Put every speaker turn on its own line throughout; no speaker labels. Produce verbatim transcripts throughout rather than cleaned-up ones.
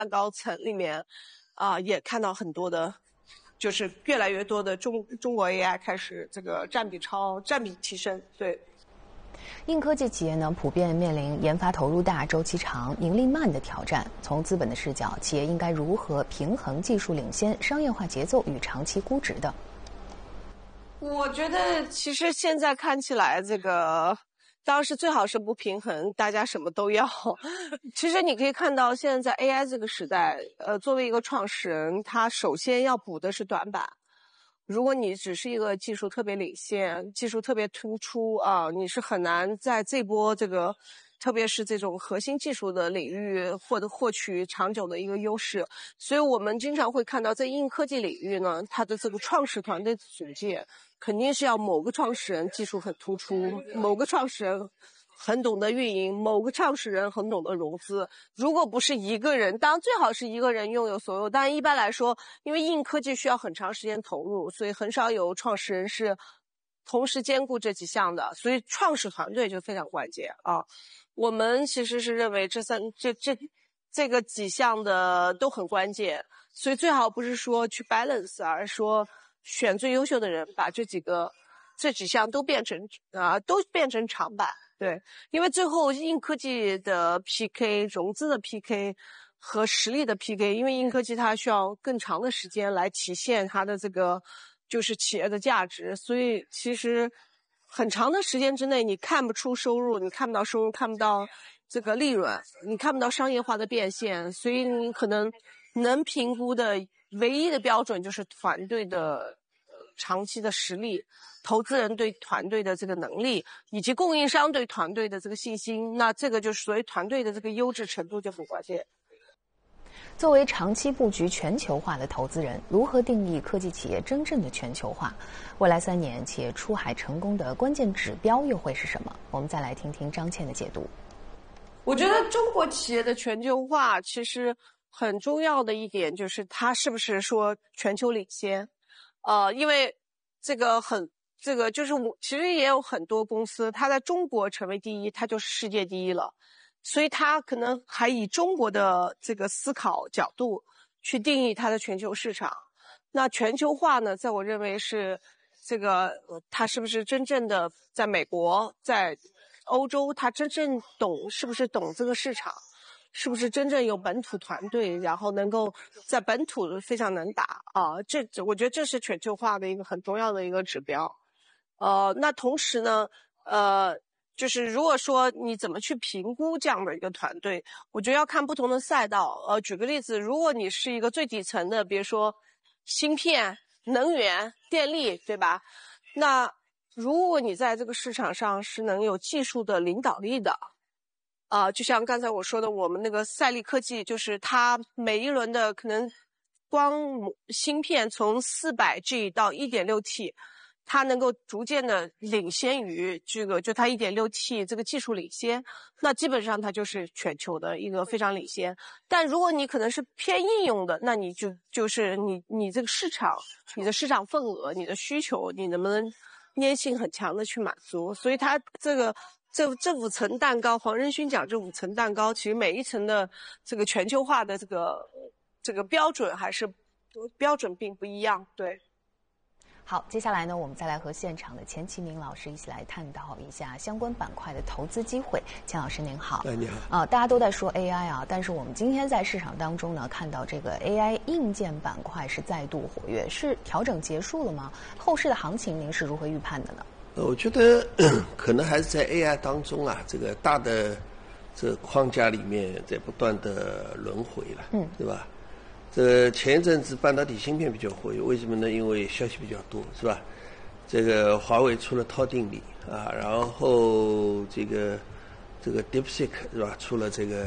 高层里面，啊、呃，也看到很多的，就是越来越多的中中国 A I 开始这个占比超占比提升，对。
硬科技企业呢，普遍面临研发投入大、周期长、盈利慢的挑战。从资本的视角，企业应该如何平衡技术领先、商业化节奏与长期估值的？
我觉得其实现在看起来，这个当然是最好是不平衡，大家什么都要。其实你可以看到，现在在 A I 这个时代，呃，作为一个创始人，他首先要补的是短板。如果你只是一个技术特别领先、技术特别突出啊，你是很难在这波这个，特别是这种核心技术的领域获得获取长久的一个优势。所以我们经常会看到，在硬科技领域呢，它的这个创始团队组建肯定是要某个创始人技术很突出，某个创始人很懂得运营，某个创始人很懂得融资。如果不是一个人，当然最好是一个人拥有所有，但一般来说，因为硬科技需要很长时间投入，所以很少有创始人是同时兼顾这几项的，所以创始团队就非常关键啊。我们其实是认为这三这这这个几项的都很关键，所以最好不是说去 balance， 而是说选最优秀的人，把这几个这几项都变成啊、呃、都变成长板。对，因为最后硬科技的 P K、融资的 P K 和实力的 P K， 因为硬科技它需要更长的时间来体现它的这个就是企业的价值，所以其实很长的时间之内你看不出收入，你看不到收入，看不到这个利润，你看不到商业化的变现，所以你可能能评估的唯一的标准就是团队的长期的实力，投资人对团队的这个能力，以及供应商对团队的这个信心，那这个就是所谓团队的这个优质程度就很关键。
作为长期布局全球化的投资人，如何定义科技企业真正的全球化？未来三年企业出海成功的关键指标又会是什么？我们再来听听张倩的解读。
我觉得中国企业的全球化其实很重要的一点就是它是不是说全球领先。呃，因为这个很，这个就是我其实也有很多公司，它在中国成为第一，它就是世界第一了，所以它可能还以中国的这个思考角度去定义它的全球市场。那全球化呢，在我认为是这个，呃、它是不是真正的在美国、在欧洲，它真正懂，是不是懂这个市场？是不是真正有本土团队，然后能够在本土非常能打啊？这我觉得这是全球化的一个很重要的一个指标。呃，那同时呢，呃，就是如果说你怎么去评估这样的一个团队，我觉得要看不同的赛道。呃，举个例子，如果你是一个最底层的，比如说芯片、能源、电力，对吧？那如果你在这个市场上是能有技术的领导力的。啊、呃，就像刚才我说的，我们那个赛力科技，就是它每一轮的可能光芯片从 四百 G 到 一点六 T， 它能够逐渐的领先于这个，就它 一点六 T 这个技术领先，那基本上它就是全球的一个非常领先。但如果你可能是偏应用的，那你就就是你你这个市场，你的市场份额，你的需求，你能不能粘性很强的去满足？所以它这个。这这五层蛋糕，黄仁勋讲这五层蛋糕，其实每一层的这个全球化的这个这个标准还是标准并不一样。对。
好，接下来呢，我们再来和现场的钱其明老师一起来探讨一下相关板块的投资机会。钱老师您好。
哎，你好。
啊、呃，大家都在说 A I 啊，但是我们今天在市场当中呢，看到这个 A I 硬件板块是再度活跃，是调整结束了吗？后市的行情您是如何预判的呢？
我觉得可能还是在 A I 当中啊，这个大的这个框架里面在不断的轮回了，嗯，对吧？这个前一阵子半导体芯片比较活跃，为什么呢？因为消息比较多，是吧？这个华为出了套定理啊，然后这个这个 DeepSeek 是吧？出了这个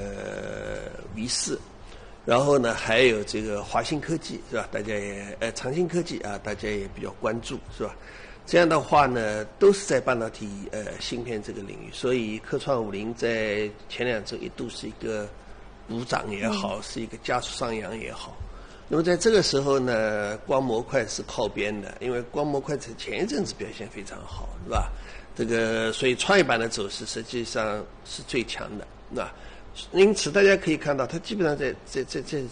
V 四，然后呢还有这个华新科技是吧？大家也呃长兴科技啊，大家也比较关注，是吧？这样的话呢，都是在半导体呃芯片这个领域，所以科创五零在前两周一度是一个补涨也好，是一个加速上扬也好。那么在这个时候呢，光模块是靠边的，因为光模块在前一阵子表现非常好，是吧？这个所以创业板的走势实际上是最强的，那因此大家可以看到，它基本上在在在在